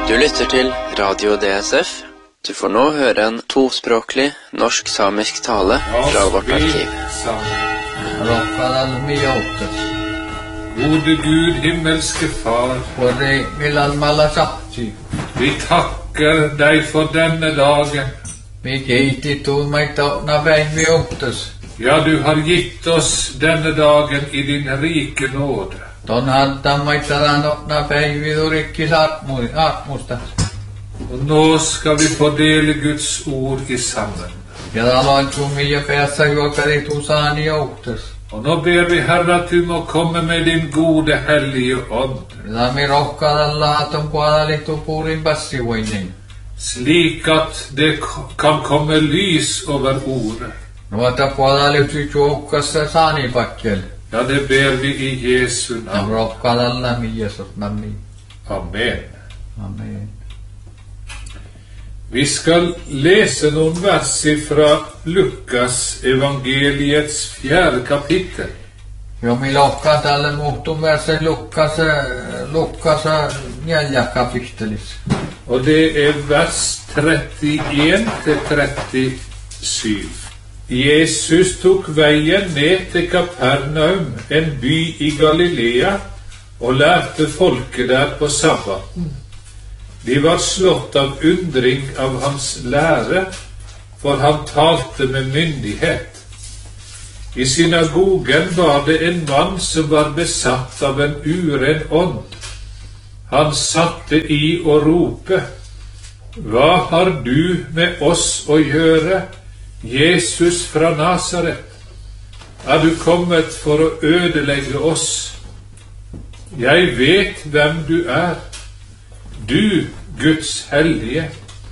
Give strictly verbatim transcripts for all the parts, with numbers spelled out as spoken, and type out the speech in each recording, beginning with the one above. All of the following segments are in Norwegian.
Du lytter til Radio D S F. Du får nå høre en tospråklig norsk-samisk tale fra vårt arkiv. Gode Gud, himmelske Far, vi takker deg for denne dagen. Ja, du har gitt oss denne dagen i din rike nåde. Og nå skal vi få dele Guds ord i sammen. Og nå ber vi, Herre, at du må komme med din gode, hellige ånd. Slik at det kan komme lys over ordet. Ja, det ber vi i Jesu navn. Amen. Amen. Vi skal lese noen vers fra Lukas evangeliets fjerde kapittel. Jo, mi lokka tälle muuttuu verse Lukas, Lukas neljä kapittelis. Og det er vers trettien til trettisju. Jesus tok veien ned til Kapernaum, en by i Galilea, og lærte folket der på sabbaten. De var slått av undring av hans lære, for han talte med myndighet. I synagogen var det en mann som var besatt av en uren ånd. Han satte i å rope: «Hva har du med oss å gjøre, Jesus fra Nazaret? Er du kommet for å ødelegge oss? Jeg vet hvem du er, du Guds hellige.»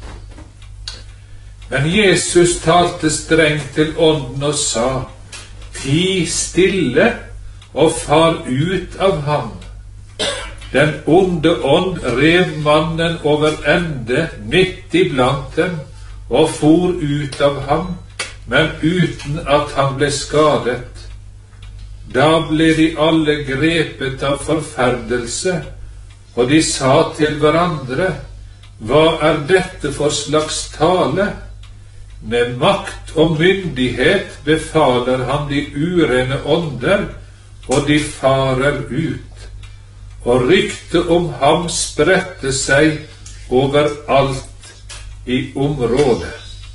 Men Jesus talte strengt til ånden og sa: «Ti stille og far ut av ham.» Den onde ånd rev mannen over ende midt iblant dem og for ut av ham, men uten at han ble skadet. Da ble de alle grepet av forferdelse, og de sa til hverandre: «Hva er dette for slags tale? Med makt og myndighet befaler han de urene ånder, og de farer ut.» Og ryktet om ham spredte seg overalt i området.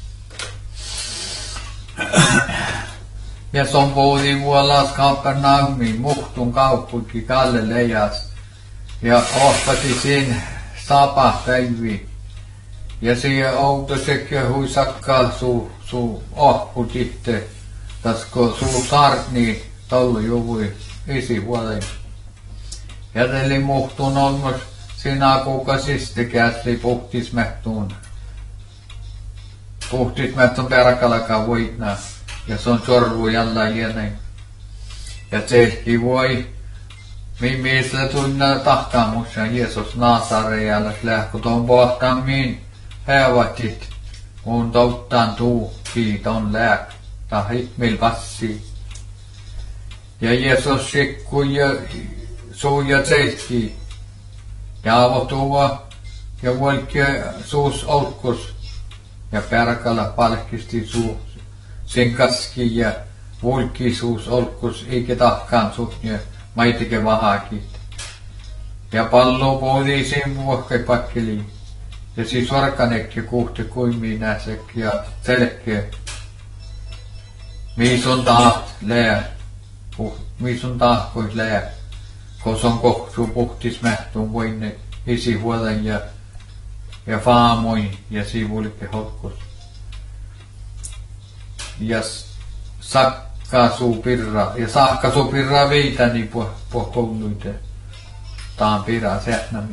Ja som puhuti vuolas Kapernaumi, Muhtun kaupunki Galileas, ja ohtati siinä sapapäivi. Ja siihen outosekin huisakkaa su, su ohputitte, tasko su sarni tollu juvui isi vuoden. Ja teli Muhtun olmos sinä kuukausista käsi puhtismähtuun. Puhtismähtun perkalakaan voitnaa. Ja se on sorvu jälleen lieneen. Ja tehki voi, missä tunna tahkaamussa Jeesus Nazareella lähkö ton pohtaan min hevatit. Mun touttaan tuu kiiton lääk, ta hitmil passi. Ja Jeesus sikku ja suu ja tehki. Ja avotuva ja volki suus olkus. Ja perkala palkisti suu. Sen kaski ja vulkisuus olkus eikä tahkaan suhtnia maitike vahakit. Ja pallo pohdii sen vuokke pakkeliin. Ja siis orkanekki kuhti kuimii näsek ja selkeä. Mis on taht lää. Mis on taht pois lää. Kos on kohtu puhtis mähtuun voinne isi vuoden ja ja faamoin ja sivulike hotkus. Ja sakkasupirra, ja sakkasupirra viitäni på, på kouluite. Taan pirra sähnami.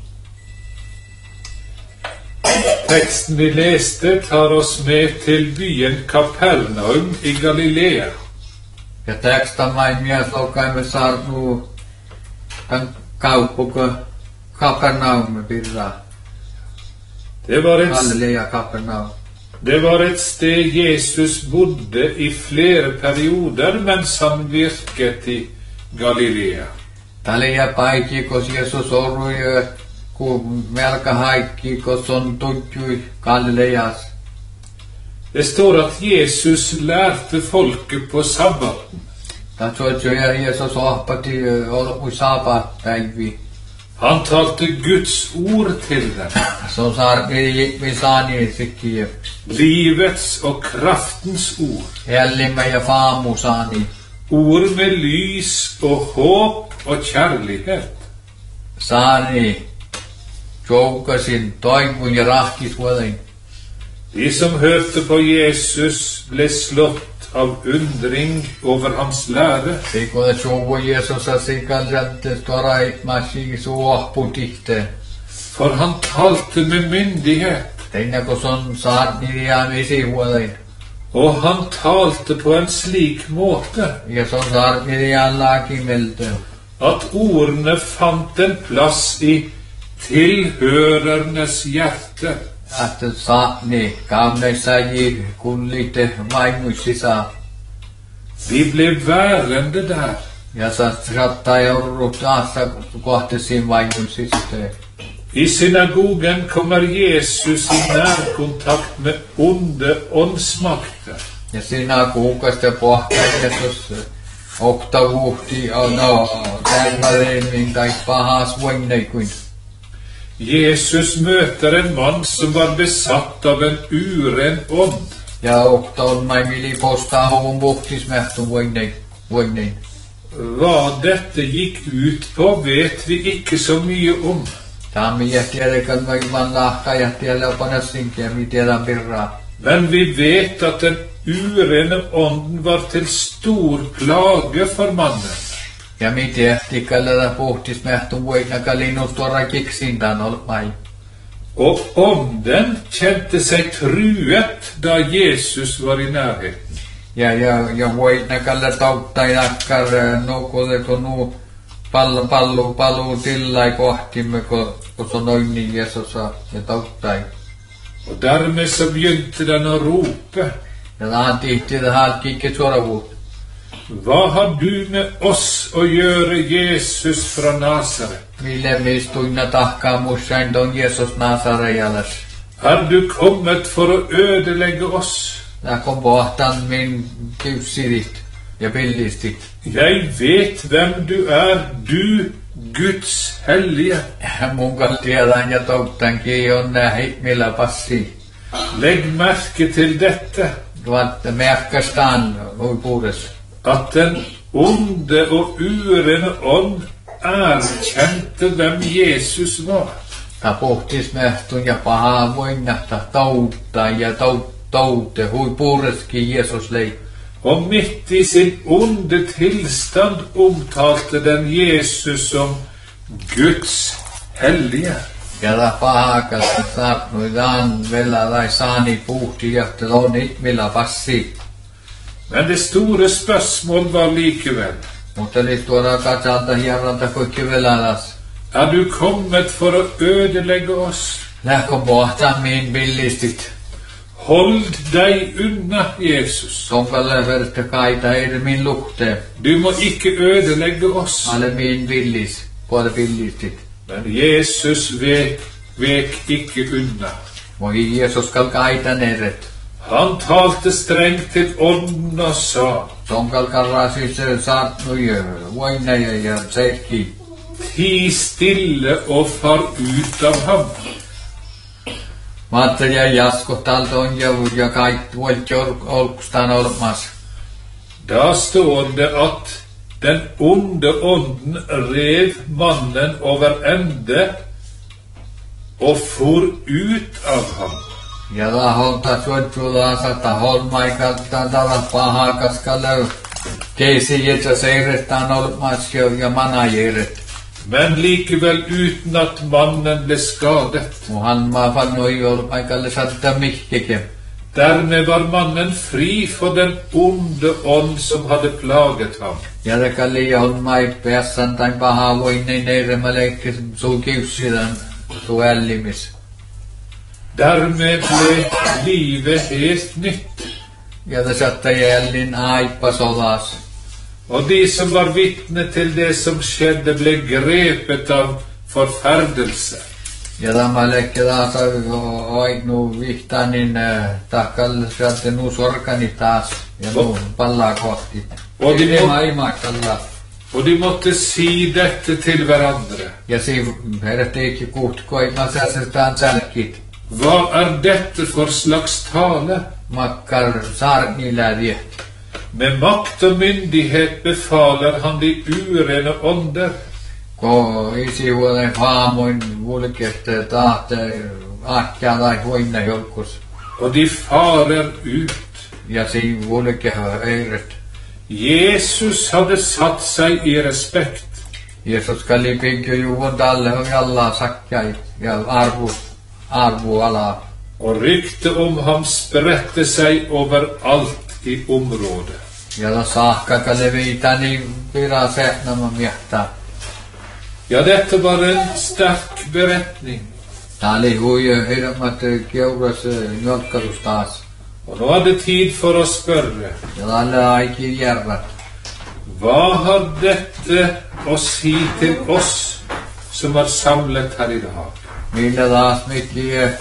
Teksten vi leste tar oss med til byen Kapernaum i Galilea. Ja tekstan main mies lokaimme saarnu tämän kauppuko Kapernaum pirra. Det var et Galilea Kapernaum. Det var et sted Jesus bodde i flere perioder mens han virket i Galilea. Tällä paikki, kun Jeesus orui kun melka haikki, kun son tutjui Galileas. Det står at Jesus lærte folket på sabbaten. Da tutjui ja Jesus oppati olmui sabapäivi. Han talte Guds ord til dem. Så saarni vi saani sikki. Livets og kraftens ord. Hellimme ja faamu saani. Ord med lys og håp og kjærlighet. Saani joukasin toivun ja rahkisuodain. De som hørte på Jesus ble slått av undring over hans lære. Sikon jouvo Jesus asikan jantes torai masi suohputihte. For han talte med myndighet. Teina ko son saarni ja visihuodain. Og han talte på en slik måte Ja son saarni ja lakimelte. at ordene fant en plass i tilhørernes hjerte. At saarni kaamneisaji kullite maimuisisa. De ble værende der. Ja sa saattaa joudut taassa kohtasiin maimuisiste. I synagogen kommer Jesus i nærkontakt med onde åndsmakter. Ja siinä kuukasta pohtaa Jesus oktavuhti on no tämmöinen tai pahas voinneikuin. Jesus møter en mann som var besatt av en uren ånd. Ja okta on mai mili postaa hovun vuhtismähtun voinnein. voinnein. Hva dette gikk ut på, vet vi ikke så mye om. Tammi ja tiedäkään vai vaan lahka ja tiedä panassinkin mi tiedän pirraa. Men vi vet at den urene ånden var til stor plage for mannen. Ja mi tiedätti kallada puhtismähtun voina kalinus tuoda kiksintaan ol mai. Og ånden kjente seg truet da Jesus var i nærheten. Ja ja ja voina kalla tautta jakkar nokudeko nu pallo pallo pallo tillai kohtimme ko ko sanoin niin Jesus ja tauttai. Og dermed så begynte den å rope. Ja han tihti det här kikket suoravuut. Hva har du med oss å gjøre, Jesus fra Nasaret? Mille mistuinna tahkaa mussain ton Jesus Nasarejalas. Er du kommet for å ødelegge oss? Nää kom pohtan min kypsidit ja pillistit. Jeg vet hvem du er, du Guds hellige. Mun kan tiedän ja tauttankin on nähit millä passi. Legg merke til dette, Tuot merkastaan uipuudes. at den onde og urene ånd erkjente hvem Jesus var. Ta puhtismähtun ja pahaa voinnahta tauttaa ja taut, taute huipuudeskin Jeesus lei. Og midt i sin onde tilstand omtalte den Jesus som Guds hellige. Ja ta pahakas saapnuidaan vella tai saani puhti ja tonit millä passi. Men det store spørsmål var likevel, Mutta eli tuoda katsalta hierralta kaikki velalas. er du kommet for å ødelegge oss? Lähkö pohtaan mihin villistit. Hold deg unna, Jesus. Tonkalle verta kaita ei min luhteen. Du må ikke ødelegge oss. Alle min villis. Puolta villistit. Men Jesus vek, vek ikke unna. Voi Jeesus kal kaita neret. Han talte strengt til ånden og sa, Tonkal karrasi se saatnu ja voina ja ja seikki. ti stille og far ut av ham. Maatta ja jasko talta on ja ja kait voit olkustaan olmas. Da står det at den onde ånden rev mannen over ende og for ut av ham. Ja laholta suotsuulaansa ta holmaikalta tala pahakas kaleu. Keisi jetsa seirettaan olmas ja manajeret. Men likevel uten at mannen ble skadet. Muhan maa fannoi olmaikalle satta mihkekem. Dermed var mannen fri for den onde ånd som hadde plaget ham. Ja det kalli holmai peassan tain pahaa voinnin eiremaleikki suu kiussidan suu ällimis. Dermed ble livet helt nytt. Ja det satta jällin aippas olas. Og de som var vitne til det som skjedde, ble grepet av forferdelse. Ja tämä lekki taas oiknu vihtanin takal sieltä nu sorkani taas ja nu pallaa kohti. Och de, Ei må, maailmakalla. och de måtte si dette til hverandre. Ja siinä herätti ikke kuhtkoi masasestaan sälkit. Hva er dette for slags tale? Makkar saarnilla riet. Med makt og myndighet befaler han de urene ånder. Ko isi huolen faamuin vulkette tahte ahkia tai huinna jolkus. Og de farer ut. Ja siinä vulke eiret. Jesus hadde satt seg i respekt. Jeesus kalli pinkö juvon talle on jalla sakkai ja arvu arvu ala. Og ryktet om ham spredte seg overalt i området. Ja la saakka kalle viitani pira sehnama miehtä. Ja, dette var en sterk beretning. Tää oli huija hirmat keuras njolkkarus taas. Og nå er det tid for å spørre. Ja tälle aiki järvet. Hva har dette å si til oss som er samlet her i dag? Millä taas mikki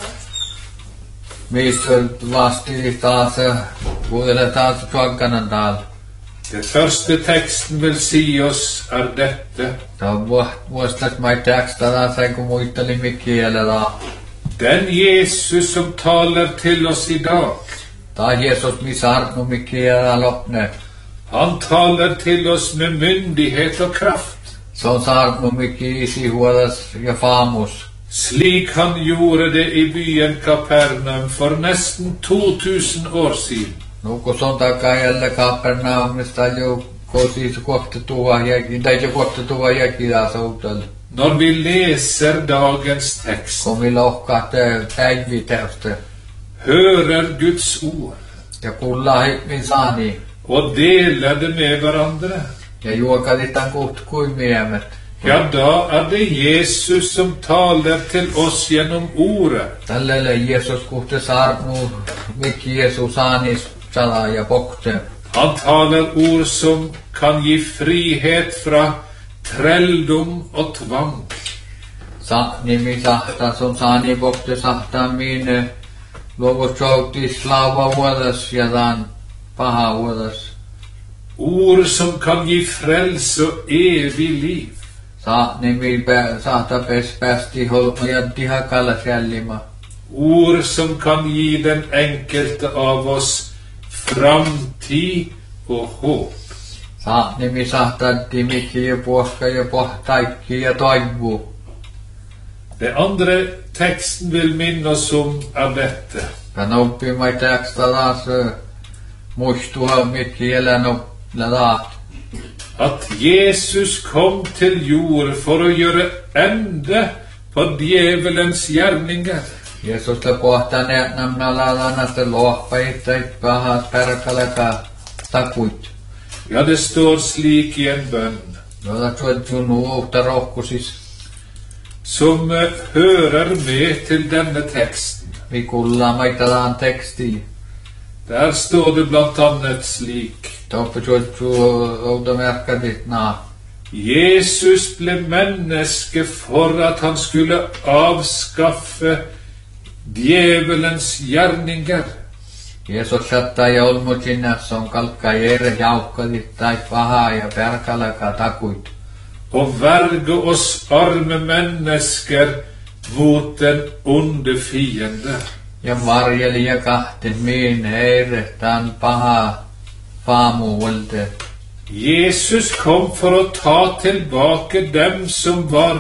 mistä vasti taas kuudelle taas tuokkanan taal. Det første teksten vil si oss er dette. Tää muistas mai teksta taas kun muisteli mikki jäljellä taa. Den Jesus som taler til oss i dag, Tää Jeesus missä arnu mikki jäljellä lopne. han taler til oss med myndighet og kraft, Se on saarnu mikki isi huodas ja faamus. slik han gjorde det i byen Kapernaum for nesten to tusen år siden. No kun se on takaa jälle Kapernaumista jo kosi kohta tuva jäkin, tai jo kohta tuva jäkin taas outolle. Når vi leser dagens tekst, Kun vi lohkaat päiviteosta hører Guds ord ja kuullaan hitmin saani. og deler det med hverandre, Ja juokalitan kuht kuimiemet. ja, da er det Jesus som taler til oss gjennom ordet. Tällele Jeesus kuhte saarnu mikki Jeesus saanis sala ja pokte. Han taler ord som kan gi frihet fra trelldom og tvang. Sa nimi sahta sun saani pokte sahta min luvut souti slava vuodas ja dan paha vuodas. Ord som kan gi frelse og evig liv. Sa nimi sahta pes päästi holma ja tihakalla jällima. Ord som kan gi den enkelte av oss framtid og håp. Sa nimi sahta timikki ja puhka ja pohtaikki ja toivu. Det andre teksten vil minne oss om er dette. Kan oppimme teksta taas muistua mikki eläno ladat. At Jesus kom til jord for å gjøre ende på djevelens gjerninger. Jeesus te pohtaa ne namna ladanasta lohpa itse pahat perkaleka takuit. Ja, det står slik i en bønn, Jota tuotsun uutta rohkusis. som eh, hører med til denne teksten. Vi kuullaan maitataan teksti. Der står det blant annet slik: Toppu tuotsu outa merkadit naa. Jesus ble menneske for at han skulle avskaffe djevelens gjerninger. Jeesus sattaa ja olmut sinne, se on kalkka jere jauhkadit tai pahaa ja perkaleka takuit. Og verge oss arme mennesker mot den onde fiende. Ja varjeli ja kahten miin heire tan paha faamu volte. Jesus kom for å ta tilbake dem som var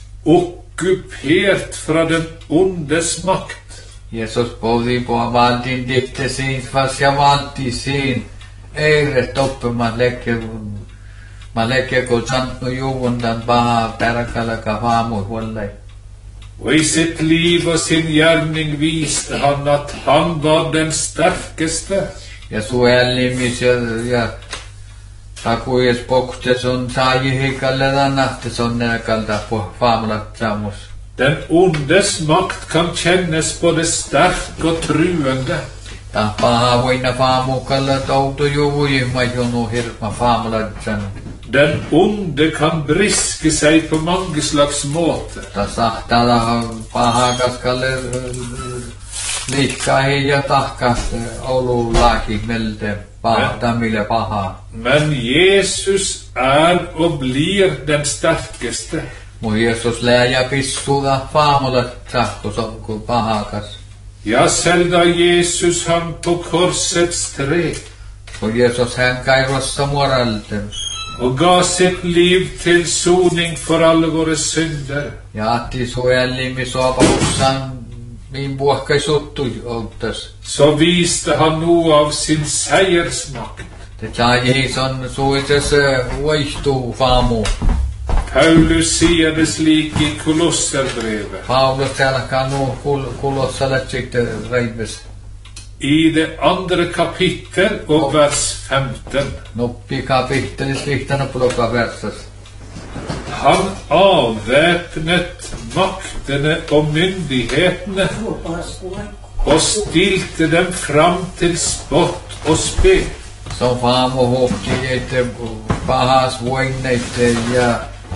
okkupert fra den ondes makt. Jeesus pohdii på valtin dikte siin, vas ja valti siin. Eire toppe ma lekke, ma lekke kun santnu juvundan paha perkaleka faamu vollei. Og i sitt liv og sin gjerning viste han at han var den sterkeste. Ja suellimis ja, ja takujes pokte sun saaji hikalle danahte sun nekalta på faamulat sammus. Den ondes makt kan kjennes både sterk og truende. Ta paha voina faamukalle toutu juvui ma jonu hirma faamulat san. Den onde kan briske seg på mange slags måter. Tasahtala pahakas kalle liikkaa ja tahkas olu laki melte pahtamille paha. Men Jesus er og blir den sterkeste. Mun Jeesus läjä pissuga faamulla tsahku sonku pahakas. Ja, selv da Jesus hang på korsets tre Kun Jeesus hän kairossa muoralten. og ga sitt liv til soning for alle våre synder, Ja atti suojelimi suopahussan niin puhkai suttu oltas. så viste han noe av sin seiersmakt. Te tjaaji son suises uistu faamu. Paulus sier det slik i Kolosserbrevet, Paulus tälkää nu kulossalet sitten reives. i det andre kapittel og vers femten. Nuppi kapittelis lihtana pulokka versas. Han avvæpnet maktene og myndighetene og stilte dem fram til spott og spe. Som faamu huhti että pahas voinneite ja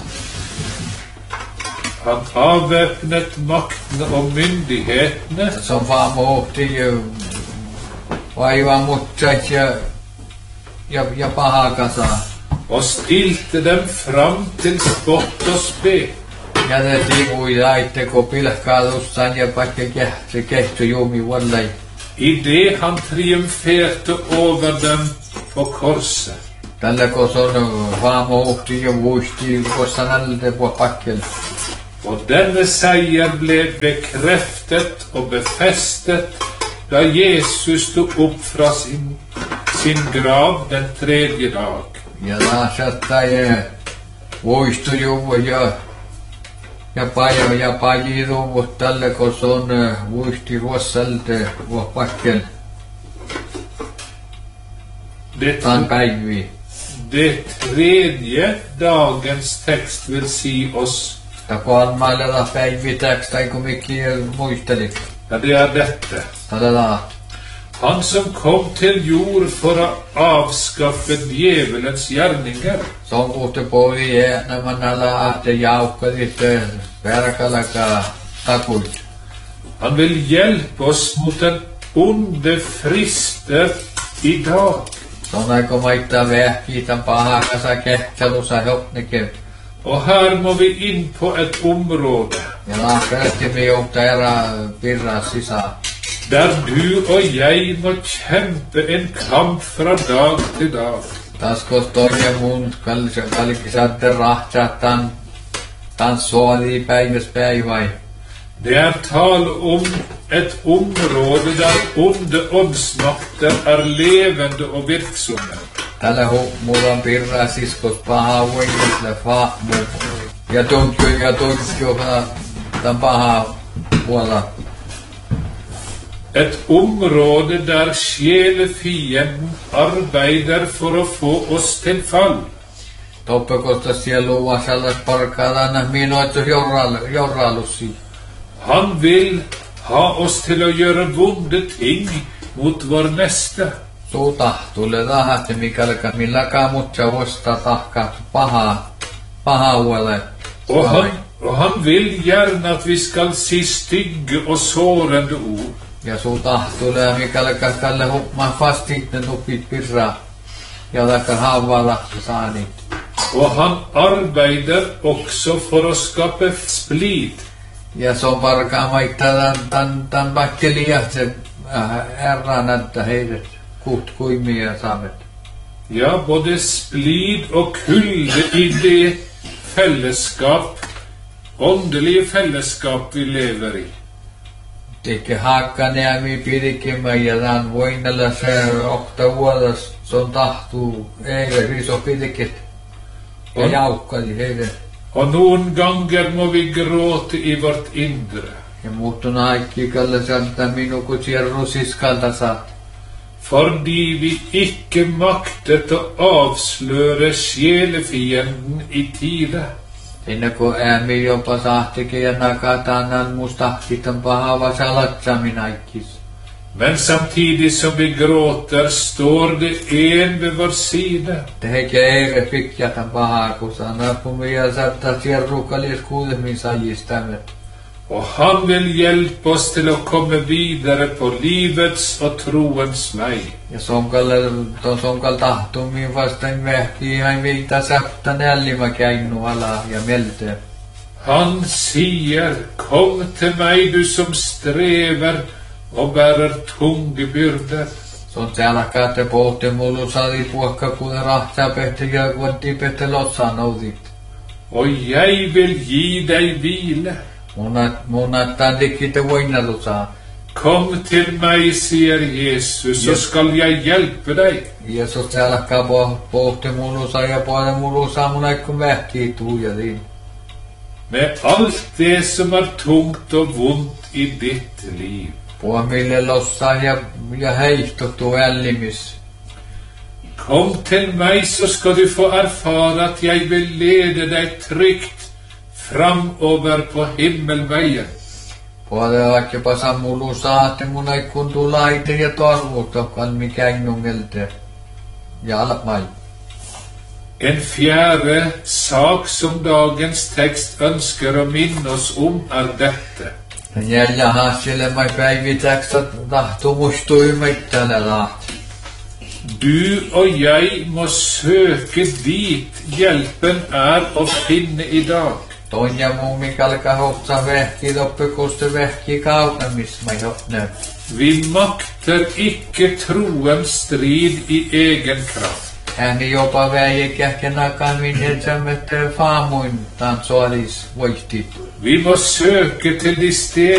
Han avvæpnet maktene og myndighetene som faamu huhti vaiva mutsat ja ja ja pahakasa. og stilte dem fram til spott og spe. Ja te tivui laitte ko pilkkaadussan ja pakke kähtsi kehty jumi vallai. I det han triumferte over dem på korset. Tällä ko son faamu huhti ja vuisti kossanalde på pakkel. Og denne seier ble bekreftet og befestet da Jesus stod opp fra sin, sin grav den tredje dag. Ja naasattaa ja vuistu juvu ja ja paja ja pajiruvu tällä ko son vuisti ruossalte på pakkel. Det, Tan päivi. det tredje dagens tekst vil si oss, Ta kolmannella päivitäks tai kun mikki muistelit. ja det er dette. Tällä Han som kom til jord for å avskaffe djevelens gjerninger, son kuutte povi ja nämä näillä ahte jaukkalit verkalaka takuit. han vil hjelpe oss mot den onde frister i dag. Son aiko maittaa vähkii tan pahakasa kehtelussa hopnikin. Og her må vi inn på et område Ja lahkelti me joutaa erä pirraa sisään. der du og jeg må kjempe en kamp fra dag til dag. Taskos toinen mun kalkisatte rahtsaa tan tan suoli päiväs päiväi. Det er tale om et område der onde åndsmakter er levende og virksomme. Tällä hu mulla on pirraa siskos paha voimisle fahmu. Ja tunkio ja tunkio tan paha puolella. Et område der sjelefienden arbeider for å få oss til fall. Toppekosta sielu vasallas parkadana minuutus jorrallussi. Han vil ha oss til å gjøre vonde ting mot vår neste. Suu tahtulle tahti mikälikä milläkään mutsa vosta tahkaa paha paha uole. Og han, og han vil gjerne at vi skal si stygge og sårende ord. Ja suu tahtulle mikälikä tälle hupma fastit ne nupit pirra. Ja taikka haavalla saani. Og han arbeider også for å skape splid. Ja se on parkaa maittaa tan tan tan bakkeliä se ärraan että heidät kuht kuimia saamet. Ja, både splid og kulde i det fellesskap, åndelige fellesskap vi lever i. Teikke haakkaniemi pidikimä ja tan voinella se okta vuodas se on tahtuu eikä riso pidikit. Ja jaukkali heidän. Og noen ganger må vi gråte i vårt indre. Ja muuttun haikki kalle santa minu kutsierru siskalta saa. Fordi vi ikke maktet å avsløre sjelefienden i tide. Siinä kun äämi jopa sahtikin ja nakatanan mustahkitan paha vasalatsamin aikkis. Men samtidig som vi gråter, står det en ved vår side. Tehkeere fikjatan pahakusana pumia sabta sierrukalis kuudemisa jistämme. Og han vil hjelpe oss til å komme videre på livets og troens vei. Ja sonkal to sonkal tahtumi vastain vehki hai viita sabta nällima käinu ala ja melte. Han sier, kom til meg du som strever og bærer tunge byrder. Son siellä kate pohti mulu sadi puokka kun rahtaa pehti ja kuotti pehti lotsa noudit. Og jeg vil gi deg hvile. Munat munat tandikite voinnalusa. Kom til meg, sier Jesus, så skal jeg hjelpe deg. Jesus siellä kabo pohti mulu sa ja puole mulu sa munaikku vehki tuujadin. Med alt det som er tungt og vondt i ditt liv. Puomille lossa ja ja heihtotu ällimis. Kom til meg, så skal du få erfare at jeg vil lede deg trygt framover på himmelveien. Puole vaikkapa sammulu saatte munaikkuun tulaite ja torvutokkan mikä innungelte. Ja alapmai. En fjerde sak som dagens tekst ønsker å minne oss om er dette. Jäljä haasselemai päivitäksä tahtomustuimettänä laht. Du og jeg må søke dit hjelpen er å finne i dag. Toinja muu mikalka hopsa vehki doppekuste vehki kaunemismai hopne. Vi makter ikke troens strid i egen kraft. Ääni jopa väijekähkenäkaan min etsämette faamuin tan soalis voihti. Vi må søke til de steder